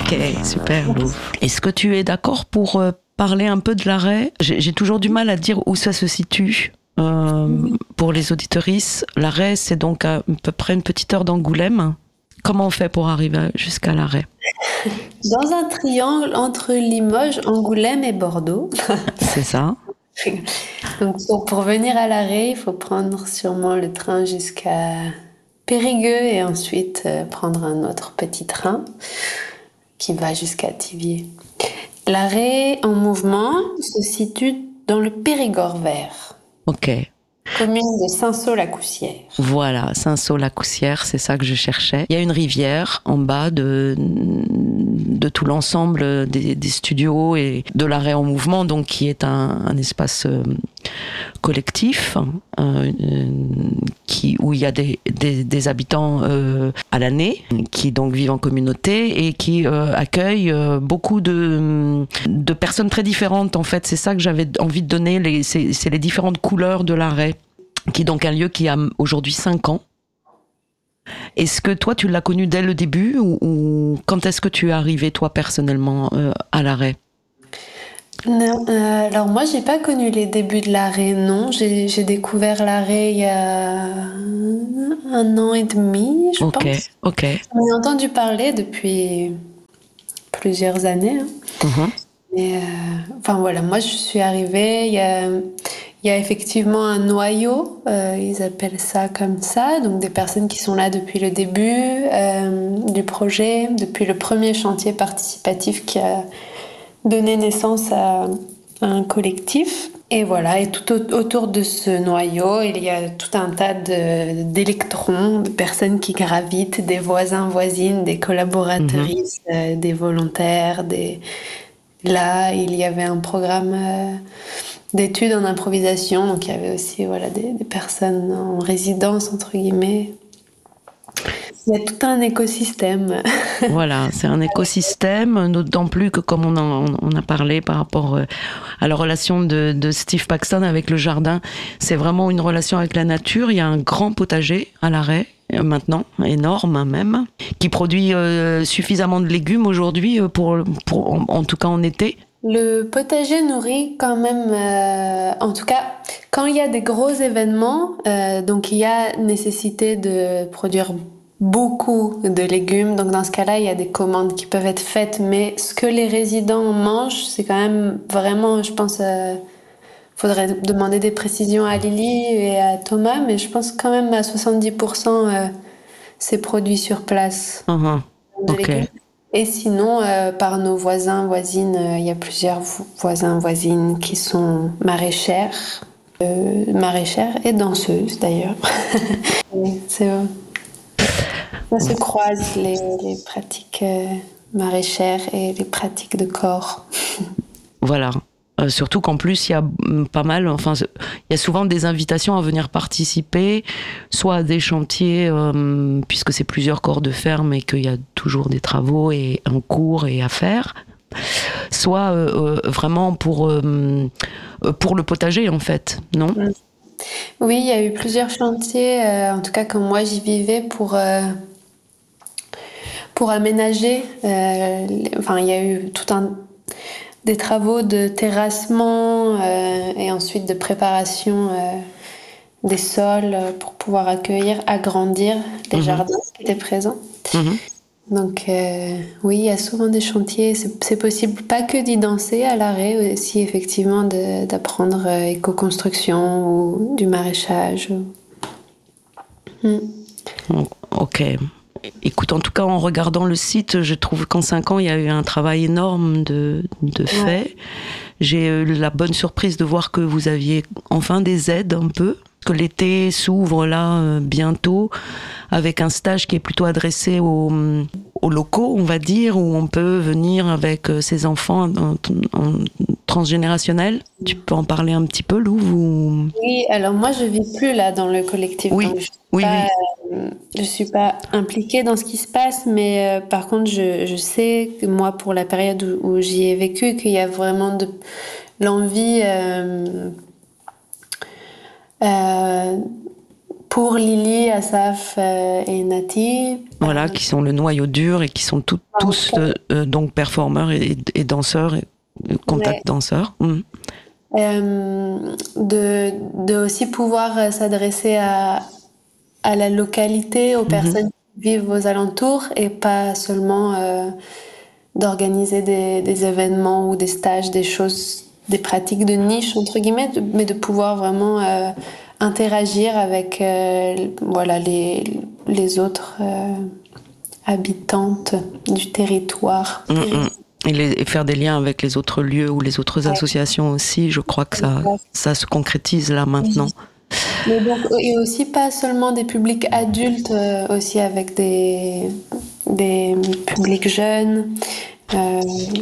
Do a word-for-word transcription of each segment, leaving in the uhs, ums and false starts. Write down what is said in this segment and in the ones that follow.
Ok, super, Lou. Est-ce que tu es d'accord pour euh, parler un peu de l'arrêt ? j'ai, j'ai toujours du mal à dire où ça se situe. Euh, mm-hmm. Pour les auditorices, l'arrêt, c'est donc à, à peu près une petite heure d'Angoulême. Comment on fait pour arriver jusqu'à l'arrêt ? Dans un triangle entre Limoges, Angoulême et Bordeaux. C'est ça. Donc pour, pour venir à l'arrêt, il faut prendre sûrement le train jusqu'à Périgueux et ensuite euh, prendre un autre petit train qui va jusqu'à Thiviers. L'arrêt en mouvement se situe dans le Périgord vert. Ok. Commune de Saint-Saul-la-Coussière. Voilà, Saint-Saul-la-Coussière, c'est ça que je cherchais. Il y a une rivière en bas de, de tout l'ensemble des, des studios et de l'arrêt en mouvement, donc qui est un, un espace euh, collectif euh, qui, où il y a des, des, des habitants euh, à l'année qui donc vivent en communauté et qui euh, accueillent euh, beaucoup de, de personnes très différentes. En fait, c'est ça que j'avais envie de donner, les, c'est, c'est les différentes couleurs de l'arrêt, qui est donc un lieu qui a aujourd'hui cinq ans. Est-ce que toi, tu l'as connu dès le début ou, ou quand est-ce que tu es arrivé, toi, personnellement, euh, à l'arrêt ? Non, euh, alors moi, j'ai pas connu les débuts de l'arrêt, non. J'ai, j'ai découvert l'arrêt il y a un an et demi, je okay, pense. Ok, ok. J'en ai entendu parler depuis plusieurs années. Hein. Mm-hmm. Mais, euh, enfin voilà, moi, je suis arrivée, il y a... Il y a effectivement un noyau, euh, ils appellent ça comme ça, donc des personnes qui sont là depuis le début euh, du projet, depuis le premier chantier participatif qui a donné naissance à, à un collectif. Et voilà, et tout au- autour de ce noyau, il y a tout un tas de, d'électrons, de personnes qui gravitent, des voisins, voisines, des collaboratrices, mmh. euh, des volontaires, des... Là, il y avait un programme... Euh, d'études en improvisation, donc il y avait aussi voilà, des, des personnes en résidence, entre guillemets. Il y a tout un écosystème. Voilà, c'est un écosystème, d'autant plus que comme on a, on a parlé par rapport à la relation de, de Steve Paxton avec le jardin, c'est vraiment une relation avec la nature. Il y a un grand potager à l'arrêt, maintenant, énorme même, qui produit euh, suffisamment de légumes aujourd'hui, pour, pour, en, en tout cas en été. Le potager nourrit quand même, euh, en tout cas, quand il y a des gros événements, euh, donc il y a nécessité de produire beaucoup de légumes. Donc dans ce cas-là, il y a des commandes qui peuvent être faites, mais ce que les résidents mangent, c'est quand même vraiment, je pense, euh, faudrait demander des précisions à Lily et à Thomas, mais je pense quand même à soixante-dix pour cent euh, c'est produit sur place. Uh-huh. Ok. Légumes. Et sinon, euh, par nos voisins, voisines, il euh, y a plusieurs voisins, voisines qui sont maraîchères, euh, maraîchères et danseuses d'ailleurs. C'est, euh, ça se croise les, les pratiques euh, maraîchères et les pratiques de corps. Voilà. Euh, surtout qu'en plus, il y a pas mal, enfin, il y a souvent des invitations à venir participer, soit à des chantiers, euh, puisque c'est plusieurs corps de ferme et qu'il y a toujours des travaux et, en cours et à faire, soit euh, euh, vraiment pour, euh, pour le potager, en fait, non ? Oui, il y a eu plusieurs chantiers, euh, en tout cas quand moi j'y vivais, pour... Euh, pour aménager. Euh, les, enfin, il y a eu tout un... des travaux de terrassement euh, et ensuite de préparation euh, des sols pour pouvoir accueillir, agrandir les mmh. jardins qui étaient présents. Mmh. Donc euh, oui, il y a souvent des chantiers. C'est, c'est possible pas que d'y danser à l'arrêt, aussi effectivement de, d'apprendre euh, éco-construction ou du maraîchage. Mmh. Ok. Écoute, en tout cas, en regardant le site, je trouve qu'en cinq ans, il y a eu un travail énorme de, de fait. Ouais. J'ai eu la bonne surprise de voir que vous aviez enfin des aides un peu, que l'été s'ouvre là euh, bientôt, avec un stage qui est plutôt adressé aux, aux locaux, on va dire, où on peut venir avec ses enfants en, en transgénérationnel. Tu peux en parler un petit peu, Lou, vous... Oui, alors moi je vis plus là dans le collectif, oui. donc je suis oui, pas, oui. euh, je suis pas impliquée dans ce qui se passe, mais euh, par contre je, je sais que moi pour la période où, où j'y ai vécu, qu'il y a vraiment de l'envie euh, euh, pour Lily, Asaf euh, et Nati. Voilà, euh, qui sont le noyau dur et qui sont tout, tous euh, euh, donc performeurs et, et danseurs, et, contact ouais. danseurs. Mmh. Euh, de, de aussi pouvoir s'adresser à, à la localité, aux Mmh. personnes qui vivent aux alentours et pas seulement euh, d'organiser des, des événements ou des stages, des choses, des pratiques de niche, entre guillemets, de, mais de pouvoir vraiment euh, interagir avec euh, voilà, les, les autres euh, habitantes du territoire. Mmh, mmh. Et, les, et faire des liens avec les autres lieux ou les autres Ouais. associations aussi, je crois que ça, ça se concrétise là maintenant. Mais donc, et aussi pas seulement des publics adultes, euh, aussi avec des, des publics jeunes. Euh,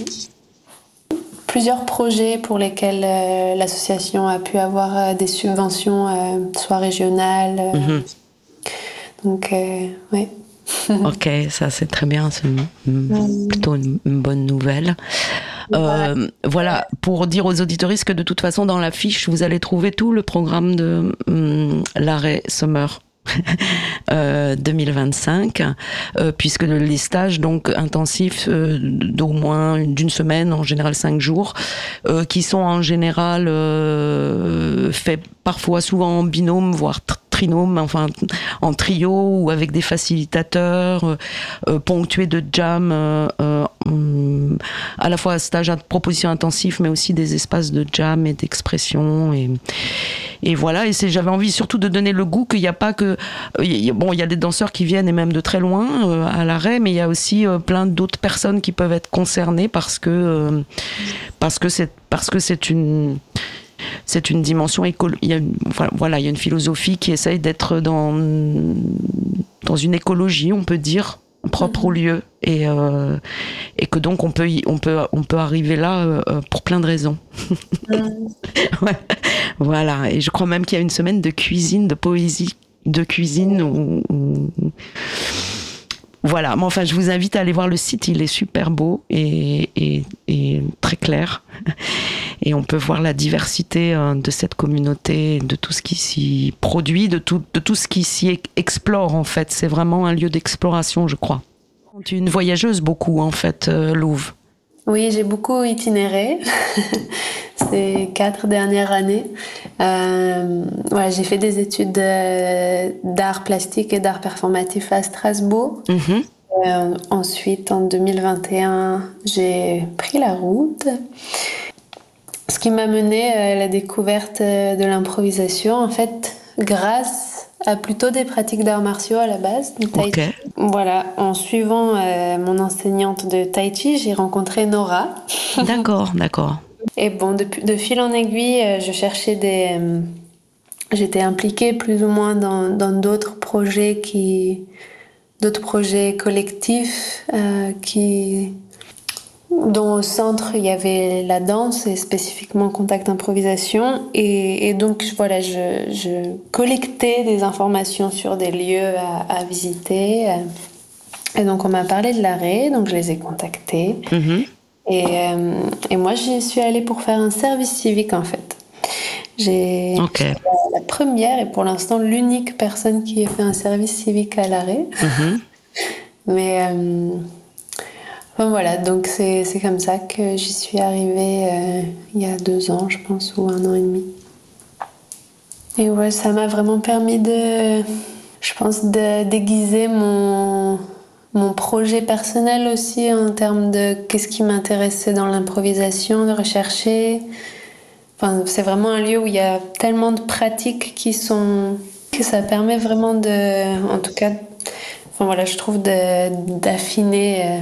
plusieurs projets pour lesquels euh, l'association a pu avoir euh, des subventions, euh, soit régionales. Euh, Mmh. Donc, euh, ouais. Ok, ça c'est très bien, c'est mmh. plutôt une, une bonne nouvelle. Euh, voilà, pour dire aux auditeuristes que de toute façon dans la fiche vous allez trouver tout le programme de hum, l'arrêt Summer euh, deux mille vingt-cinq, euh, puisque les stages donc intensifs euh, d'au moins d'une semaine, en général cinq jours, euh, qui sont en général euh, faits parfois souvent en binôme, voire trinôme, enfin en trio ou avec des facilitateurs, euh, euh, ponctués de jam, euh, euh, à la fois stage à proposition intensif, mais aussi des espaces de jam et d'expression et et voilà. Et c'est, j'avais envie surtout de donner le goût qu'il n'y a pas que euh, bon, il y a des danseurs qui viennent et même de très loin euh, à l'arrêt, mais il y a aussi euh, plein d'autres personnes qui peuvent être concernées parce que euh, parce que c'est parce que c'est une c'est une dimension écolo- il y a une, voilà, il y a une philosophie qui essaye d'être dans dans une écologie, on peut dire, propre au lieu, et euh, et que donc on peut y, on peut on peut arriver là euh, pour plein de raisons. Ouais. Voilà, et je crois même qu'il y a une semaine de cuisine, de poésie de cuisine où, où... Voilà, mais enfin je vous invite à aller voir le site, il est super beau et, et, et très clair, et on peut voir la diversité de cette communauté, de tout ce qui s'y produit, de tout, de tout ce qui s'y explore en fait. C'est vraiment un lieu d'exploration, je crois. Tu es une voyageuse beaucoup en fait, Louve. Oui, j'ai beaucoup itinéré ces quatre dernières années. Euh, voilà, j'ai fait des études de, d'art plastique et d'art performatif à Strasbourg. Mm-hmm. Euh, ensuite, en deux mille vingt et un, j'ai pris la route, ce qui m'a mené à la découverte de l'improvisation, en fait, grâce à plutôt des pratiques d'arts martiaux à la base, du tai chi. Okay. Voilà, en suivant euh, mon enseignante de tai chi, j'ai rencontré Nora. D'accord, d'accord. Et bon, de, de fil en aiguille, euh, je cherchais des... Euh, j'étais impliquée plus ou moins dans, dans d'autres projets qui... d'autres projets collectifs euh, qui... dont au centre il y avait la danse et spécifiquement contact improvisation, et, et donc voilà, je, je collectais des informations sur des lieux à, à visiter, et donc on m'a parlé de l'arrêt, donc je les ai contactés. Mm-hmm. et, euh, et moi j'y suis allée pour faire un service civique en fait. J'ai okay. la, la première et pour l'instant l'unique personne qui ait fait un service civique à l'arrêt. Mm-hmm. mais euh, Enfin, voilà, donc c'est, c'est comme ça que j'y suis arrivée euh, il y a deux ans, je pense, ou un an et demi. Et ouais, ça m'a vraiment permis de, je pense, de déguiser mon, mon projet personnel aussi en termes de qu'est-ce qui m'intéressait dans l'improvisation, de rechercher. Enfin, c'est vraiment un lieu où il y a tellement de pratiques qui sont... que ça permet vraiment de... En tout cas, enfin voilà, je trouve de, d'affiner... Euh,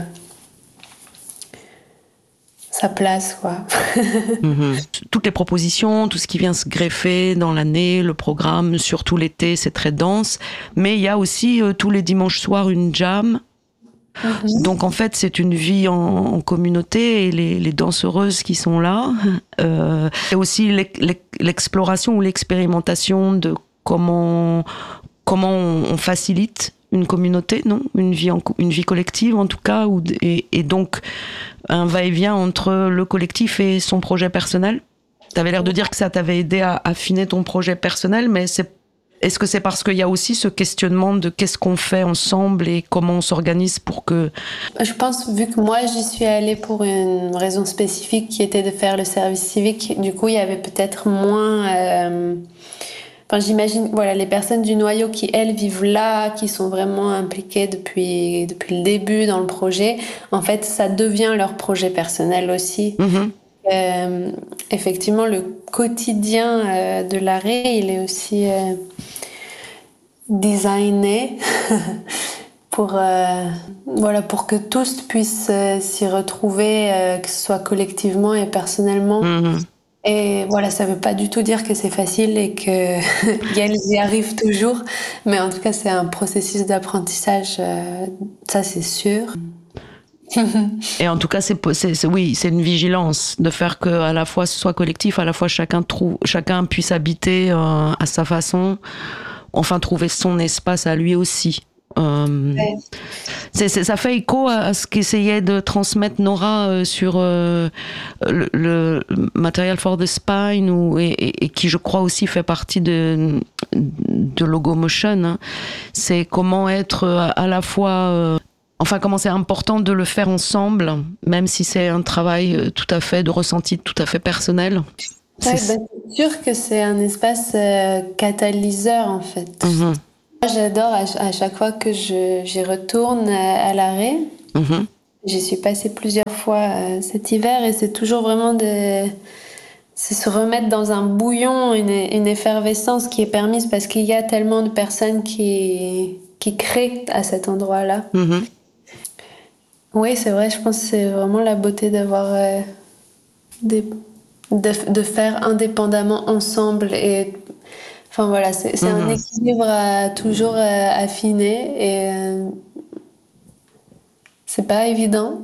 sa place, quoi. Mmh. Toutes les propositions, tout ce qui vient se greffer dans l'année, le programme, surtout l'été, c'est très dense. Mais il y a aussi euh, tous les dimanches soirs une jam. Mmh. Donc en fait, c'est une vie en, en communauté, et les, les danseuses qui sont là. Euh, et aussi l'exploration ou l'expérimentation de comment, comment on, on facilite une communauté, non, une vie, en, une vie collective en tout cas, ou, et, et donc un va-et-vient entre le collectif et son projet personnel. Tu avais l'air de dire que ça t'avait aidé à affiner ton projet personnel, mais c'est est-ce que c'est parce qu'il y a aussi ce questionnement de qu'est-ce qu'on fait ensemble et comment on s'organise pour que... Je pense, vu que moi j'y suis allée pour une raison spécifique qui était de faire le service civique, du coup il y avait peut-être moins... Euh... Enfin, j'imagine, voilà, les personnes du noyau qui, elles, vivent là, qui sont vraiment impliquées depuis, depuis le début dans le projet, en fait, ça devient leur projet personnel aussi. Mmh. Euh, effectivement, le quotidien euh, de l'arrêt, il est aussi euh, designé pour, euh, voilà, pour que tous puissent euh, s'y retrouver, euh, que ce soit collectivement et personnellement. Mmh. Et voilà, ça veut pas du tout dire que c'est facile et qu'elles y arrivent toujours, mais en tout cas, c'est un processus d'apprentissage, euh, ça c'est sûr. Et en tout cas, c'est, c'est, c'est, oui, c'est une vigilance de faire que à la fois ce soit collectif, à la fois chacun trouve, chacun puisse habiter euh, à sa façon, enfin trouver son espace à lui aussi. Euh, ouais. c'est, c'est, ça fait écho à, à ce qu'essayait de transmettre Nora euh, sur euh, le, le Material for the Spine, ou, et, et, et qui je crois aussi fait partie de, de Logomotion. Hein. C'est comment être à, à la fois... Euh, Enfin, comment c'est important de le faire ensemble, même si c'est un travail tout à fait de ressenti, tout à fait personnel. Ouais, c'est... Bah, c'est sûr que c'est un espace euh, catalyseur, en fait. Mm-hmm. Moi, j'adore à, à chaque fois que je, j'y retourne à, à l'arrêt. Mm-hmm. J'y suis passée plusieurs fois euh, cet hiver et c'est toujours vraiment de... C'est se remettre dans un bouillon, une, une effervescence qui est permise parce qu'il y a tellement de personnes qui, qui créent à cet endroit-là. Mm-hmm. Oui, c'est vrai, je pense que c'est vraiment la beauté d'avoir euh, des, de, de faire indépendamment ensemble. Et, enfin voilà, c'est, c'est mmh. un équilibre à toujours euh, affiner et euh, c'est pas évident.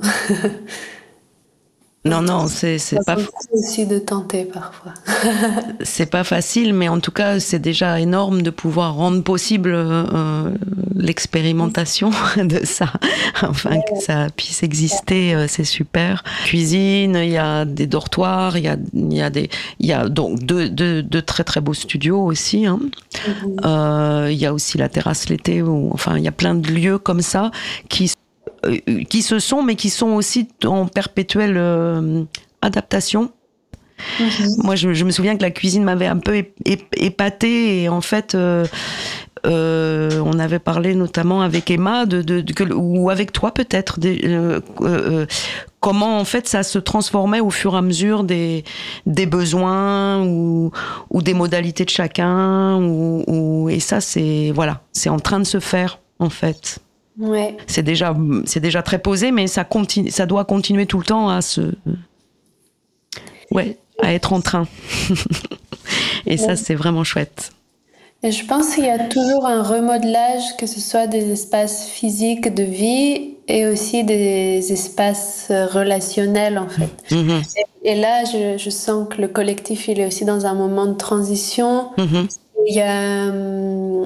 Non, non, c'est, c'est ça pas... C'est aussi de tenter parfois. C'est pas facile, mais en tout cas, c'est déjà énorme de pouvoir rendre possible euh, l'expérimentation de ça. Enfin, ouais. Que ça puisse exister, euh, c'est super. Cuisine, il y a des dortoirs, il y a, il y a des... Il y a donc deux, deux, deux très très beaux studios aussi. Hein. Mm-hmm. Euh, il y a aussi la terrasse l'été, où, enfin, il y a plein de lieux comme ça qui qui se sont, mais qui sont aussi en perpétuelle euh, adaptation. Mmh. Moi, je, je me souviens que la cuisine m'avait un peu épatée et en fait, euh, euh, on avait parlé notamment avec Emma de, de, de, ou avec toi peut-être, de, euh, euh, comment en fait ça se transformait au fur et à mesure des, des besoins ou, ou des modalités de chacun. Ou, ou, et ça, c'est, voilà, c'est en train de se faire en fait. Ouais. C'est déjà, c'est déjà très posé, mais ça continue, ça doit continuer tout le temps à se, ouais, à être en train. Et ouais. Ça, c'est vraiment chouette. Et je pense qu'il y a toujours un remodelage, que ce soit des espaces physiques de vie et aussi des espaces relationnels, en fait. Mm-hmm. Et, et là, je, je sens que le collectif, il est aussi dans un moment de transition. Mm-hmm. Il y a... Hum,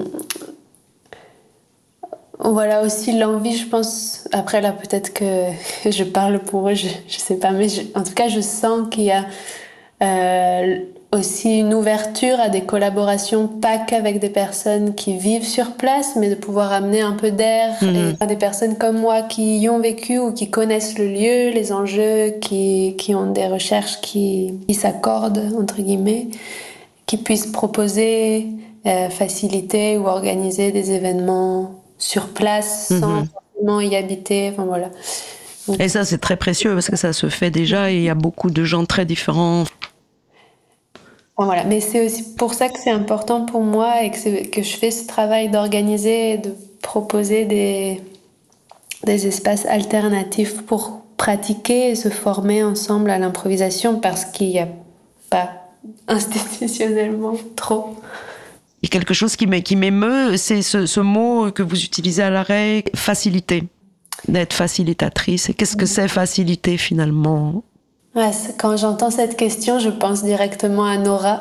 Voilà aussi l'envie, je pense, après là peut-être que je parle pour eux, je, je sais pas, mais je, en tout cas je sens qu'il y a euh, aussi une ouverture à des collaborations, pas qu'avec des personnes qui vivent sur place, mais de pouvoir amener un peu d'air, mmh. et à des personnes comme moi qui y ont vécu ou qui connaissent le lieu, les enjeux, qui, qui ont des recherches qui, qui s'accordent, entre guillemets, qui puissent proposer, euh, faciliter ou organiser des événements sur place, sans mmh. forcément y habiter, enfin voilà. Donc, et ça, c'est très précieux parce que ça se fait déjà et il y a beaucoup de gens très différents. Enfin, voilà. Mais c'est aussi pour ça que c'est important pour moi et que, c'est, que je fais ce travail d'organiser et de proposer des, des espaces alternatifs pour pratiquer et se former ensemble à l'improvisation parce qu'il n'y a pas institutionnellement trop. Et quelque chose qui, qui m'émeut, c'est ce, ce mot que vous utilisez à l'arrêt, faciliter, d'être facilitatrice. Et qu'est-ce que c'est faciliter finalement ? Ouais, quand j'entends cette question, je pense directement à Nora.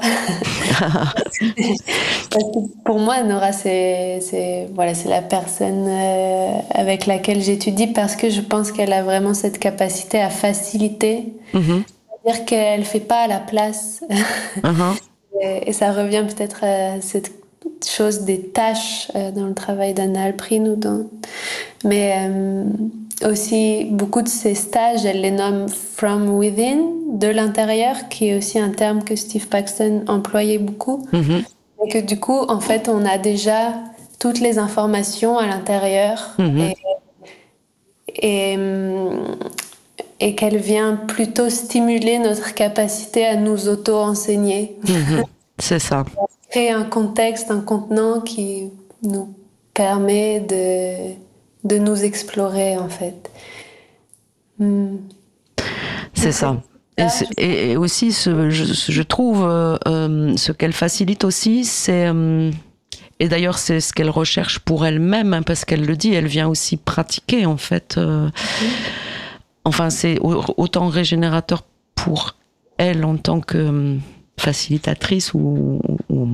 Parce que pour moi, Nora, c'est, c'est, voilà, c'est la personne euh, avec laquelle j'étudie parce que je pense qu'elle a vraiment cette capacité à faciliter. Mm-hmm. C'est-à-dire qu'elle ne fait pas à la place. Uh-huh. Et ça revient peut-être à cette, choses, des tâches euh, dans le travail d'Anna Alprin ou dans... Mais euh, aussi, beaucoup de ces stages, elle les nomme from within, de l'intérieur, qui est aussi un terme que Steve Paxton employait beaucoup. Mm-hmm. Et que du coup, en fait, on a déjà toutes les informations à l'intérieur. Mm-hmm. et, et, et qu'elle vient plutôt stimuler notre capacité à nous auto-enseigner. Mmh, c'est ça. Créer un contexte, un contenant qui nous permet de, de nous explorer, en fait. Mmh. C'est ça. Et, et, et aussi, ce, je, je trouve, euh, euh, ce qu'elle facilite aussi, c'est... Euh, et d'ailleurs, c'est ce qu'elle recherche pour elle-même, hein, parce qu'elle le dit, elle vient aussi pratiquer, en fait. Euh, mmh. Enfin, c'est autant régénérateur pour elle en tant que facilitatrice ou, ou,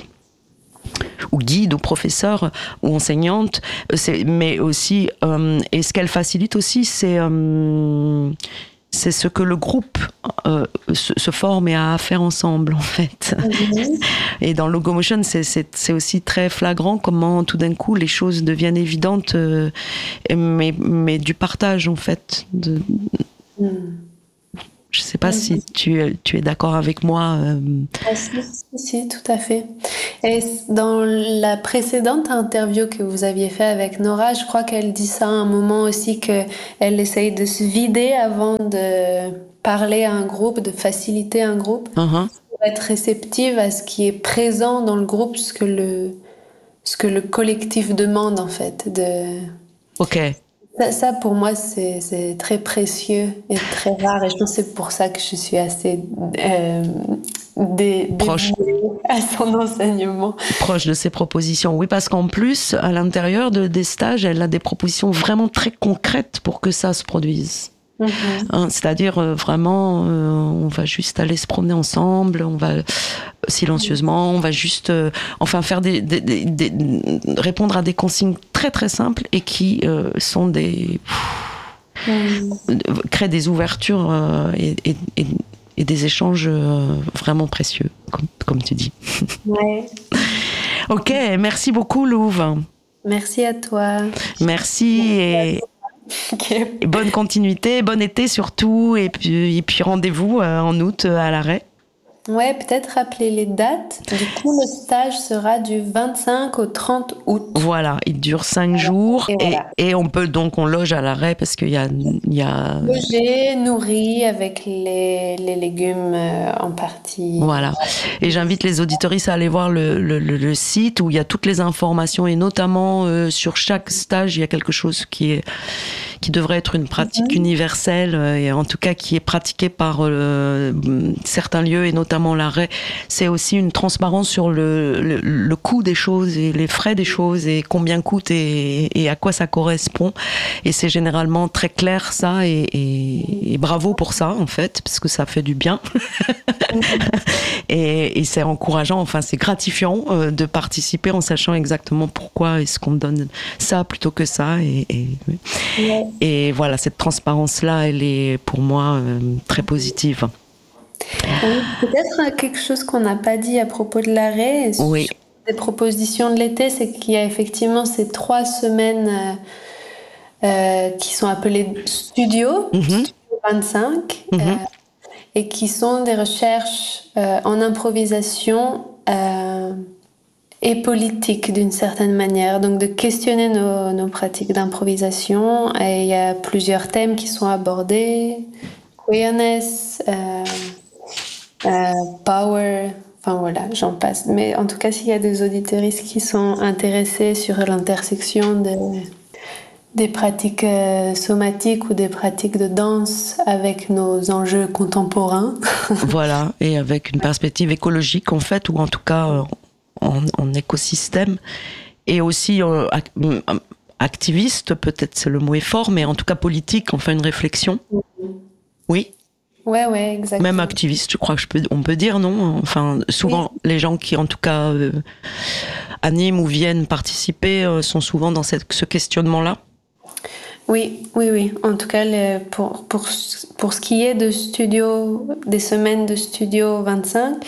ou guide ou professeur ou enseignante, c'est, mais aussi, euh, et ce qu'elle facilite aussi, c'est, euh, c'est ce que le groupe euh, se, se forme et a à faire ensemble, en fait. Mm-hmm. Et dans Logomotion, c'est, c'est, c'est aussi très flagrant comment tout d'un coup les choses deviennent évidentes, euh, mais, mais du partage, en fait. De... Mm. Je ne sais pas mm-hmm. si tu, tu es d'accord avec moi. Euh... Ah, si, si, si, tout à fait. Et dans la précédente interview que vous aviez fait avec Nora, je crois qu'elle dit ça à un moment aussi, qu'elle essaye de se vider avant de parler à un groupe, de faciliter un groupe, uh-huh. pour être réceptive à ce qui est présent dans le groupe, ce que le, ce que le collectif demande en fait. De... Ok. Ça, ça, pour moi, c'est, c'est très précieux et très rare. Et je pense que c'est pour ça que je suis assez euh, dé, proche à son enseignement. Proche de ses propositions. Oui, parce qu'en plus, à l'intérieur de, des stages, elle a des propositions vraiment très concrètes pour que ça se produise. Mm-hmm. Hein, c'est-à-dire, euh, vraiment, euh, on va juste aller se promener ensemble, on va... silencieusement, on va juste euh, enfin faire des, des, des, des répondre à des consignes très très simples et qui euh, sont des mmh. créent des ouvertures euh, et, et, et, et des échanges euh, vraiment précieux, comme, comme tu dis. Ouais. Ok, merci beaucoup Louve. Merci à toi. Merci et, okay. et bonne continuité, bon été surtout, et puis, et puis rendez-vous euh, en août euh, à l'Arrêt. Ouais, peut-être rappeler les dates. Du coup, le stage sera du vingt-cinq au trente août. Voilà, il dure cinq jours et, voilà. et, et on peut donc on loge à l'Arrêt parce qu'il y a, il y a... loger, nourri avec les, les légumes euh, en partie. Voilà. Et j'invite les auditoristes à aller voir le, le, le, le site où il y a toutes les informations et notamment euh, sur chaque stage il y a quelque chose qui est qui devrait être une pratique mm-hmm. universelle et en tout cas qui est pratiquée par euh, certains lieux et notamment l'Arrêt. C'est aussi une transparence sur le, le, le coût des choses et les frais des choses et combien coûte et, et à quoi ça correspond. Et c'est généralement très clair ça et, et, et bravo pour ça en fait parce que ça fait du bien. et, et c'est encourageant, enfin c'est gratifiant euh, de participer en sachant exactement pourquoi est-ce qu'on donne ça plutôt que ça et, et, ouais. Et voilà, cette transparence-là, elle est pour moi euh, très positive. Oui, peut-être quelque chose qu'on n'a pas dit à propos de l'Arrêt, oui. sur les propositions de l'été, c'est qu'il y a effectivement ces trois semaines euh, euh, qui sont appelées studios, mm-hmm. Studio vingt-cinq, mm-hmm. euh, et qui sont des recherches euh, en improvisation euh, et politique d'une certaine manière, donc de questionner nos, nos pratiques d'improvisation. Et il y a plusieurs thèmes qui sont abordés, queerness, euh, euh, power, enfin voilà, j'en passe. Mais en tout cas, s'il y a des auditeuristes qui sont intéressés sur l'intersection de, des pratiques euh, somatiques ou des pratiques de danse avec nos enjeux contemporains. Voilà, et avec une perspective écologique en fait, ou en tout cas... Euh, En, en écosystème et aussi euh, activiste, peut-être c'est le mot est fort, mais en tout cas politique, enfin une réflexion. Oui. Ouais, ouais, exactement. Même activiste, je crois que je peux, on peut dire non. Enfin, souvent oui. Les gens qui en tout cas euh, animent ou viennent participer euh, sont souvent dans cette, ce questionnement-là. Oui, oui, oui. En tout cas, le, pour, pour, pour ce qui est de studio, des semaines de studio vingt-cinq,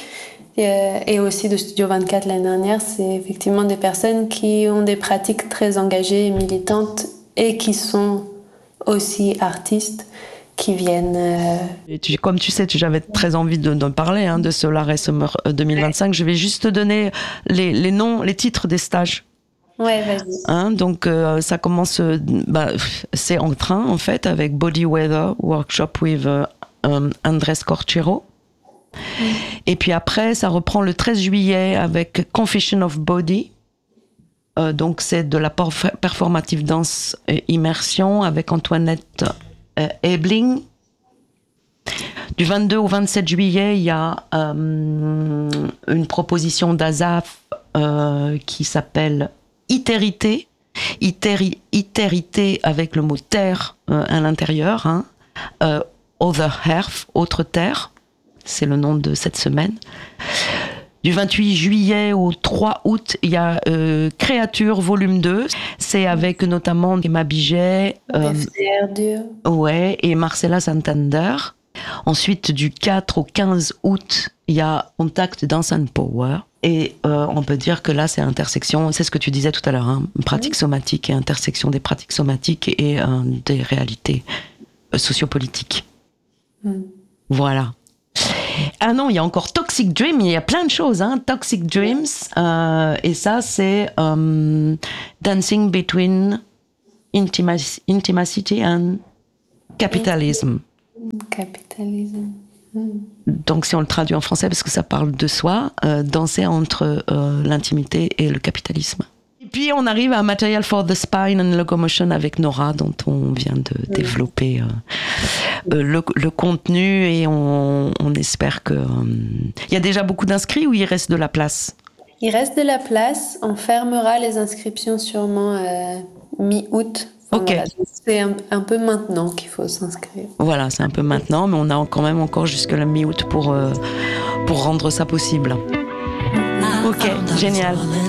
et aussi de Studio vingt-quatre l'année dernière, c'est effectivement des personnes qui ont des pratiques très engagées et militantes et qui sont aussi artistes qui viennent... Euh... Et tu, comme tu sais, j'avais très envie de, de parler hein, de Solar et Summer deux mille vingt-cinq. Je vais juste te donner les, les noms, les titres des stages. Ouais, vas-y. Hein, donc euh, ça commence, euh, bah, c'est en train en fait avec Body Weather Workshop with euh, um, Andrés Corchero. Mm. Et puis après, ça reprend le treize juillet avec Confession of Body. Euh, donc c'est de la perf- performative danse et immersion avec Antoinette euh, Ebling. Du vingt-deux au vingt-sept juillet, il y a euh, une proposition d'Azaf euh, qui s'appelle Itérité. Itéri, itérité avec le mot terre euh, à l'intérieur. Hein. Euh, Other Earth, autre terre. C'est le nom de cette semaine. Du vingt-huit juillet au trois août, il y a euh, Créature volume deux. C'est avec notamment Emma Biget, euh, ouais, et Marcela Santander. Ensuite, du quatre au quinze août, il y a Contact Dance and Power. Et euh, on peut dire que là, c'est intersection, c'est ce que tu disais tout à l'heure, hein, pratique somatique et intersection des pratiques somatiques et euh, des réalités euh, sociopolitiques. Mm. Voilà. Ah non, il y a encore Toxic Dream, il y a plein de choses, hein. Toxic Dreams, euh, et ça, c'est um, Dancing Between intimac- Intimacy and Capitalism. Capitalisme. Mm. Donc, si on le traduit en français, parce que ça parle de soi, euh, danser entre euh, l'intimité et le capitalisme. Et puis, on arrive à Material for the Spine and Locomotion avec Nora, dont on vient de mm. développer euh, euh, le, le contenu, et on, on espère que... Il euh, y a déjà beaucoup d'inscrits ou il reste de la place ? Il reste de la place. On fermera les inscriptions sûrement euh, mi-août. Enfin, ok. Voilà, c'est un, un peu maintenant qu'il faut s'inscrire. Voilà, c'est un peu maintenant, mais on a quand même encore jusque la mi-août pour, euh, pour rendre ça possible. Ok, génial.